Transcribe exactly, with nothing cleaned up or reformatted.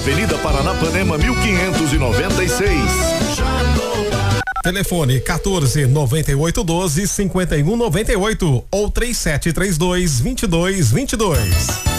Avenida Paranapanema, mil quinhentos e noventa e seis. Jatobá. Telefone quatorze, noventa e oito, doze, cinquenta e um, noventa e oito ou três sete três dois, vinte e dois, vinte e dois.